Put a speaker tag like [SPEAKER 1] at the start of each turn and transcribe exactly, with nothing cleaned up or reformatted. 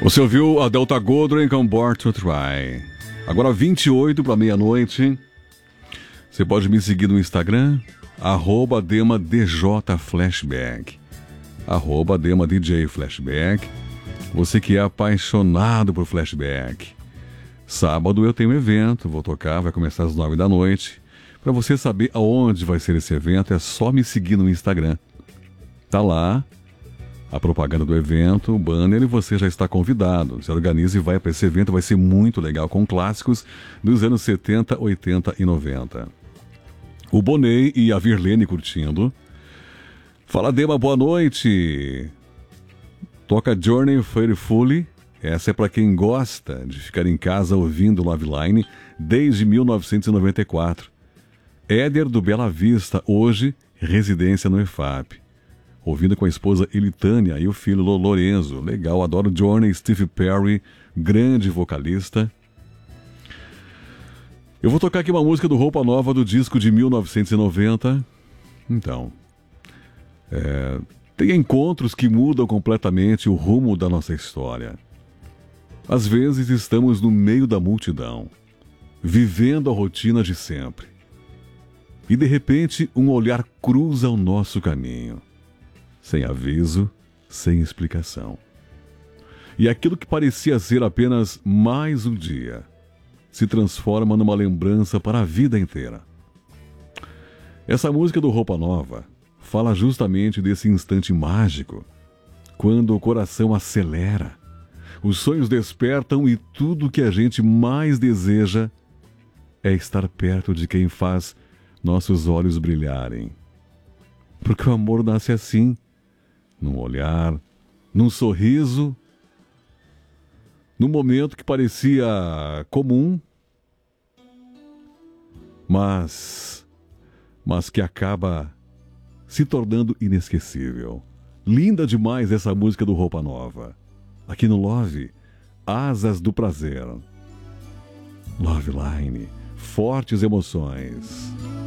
[SPEAKER 1] Você ouviu a Delta Goldring com Born to Try. Agora vinte e oito para meia-noite. Você pode me seguir no Instagram, arroba DemaDJFlashback. Arroba DemaDJFlashback. Você que é apaixonado por flashback. Sábado eu tenho um evento, vou tocar, vai começar às nove da noite. Para você saber aonde vai ser esse evento, é só me seguir no Instagram. Tá lá a propaganda do evento, o banner, e você já está convidado. Se organiza e vai para esse evento, vai ser muito legal, com clássicos dos anos setenta, oitenta e noventa. O Bonei e a Virlene curtindo. Fala, Dema, boa noite. Toca Journey Faithfully. Essa é para quem gosta de ficar em casa ouvindo Love Line desde mil novecentos e noventa e quatro. Éder do Bela Vista, hoje residência no E F A P. Ouvindo com a esposa Elitânia e o filho Lorenzo. Legal, adoro Journey, Steve Perry, grande vocalista. Eu vou tocar aqui uma música do Roupa Nova do disco de mil novecentos e noventa. Então, é, tem encontros que mudam completamente o rumo da nossa história. Às vezes estamos no meio da multidão, vivendo a rotina de sempre. E de repente um olhar cruza o nosso caminho. Sem aviso, sem explicação. E aquilo que parecia ser apenas mais um dia se transforma numa lembrança para a vida inteira. Essa música do Roupa Nova fala justamente desse instante mágico, quando o coração acelera, os sonhos despertam e tudo o que a gente mais deseja é estar perto de quem faz nossos olhos brilharem. Porque o amor nasce assim, num olhar, num sorriso, num momento que parecia comum, mas, mas que acaba se tornando inesquecível. Linda demais essa música do Roupa Nova. Aqui no Love, Asas do Prazer. Love Line, fortes emoções.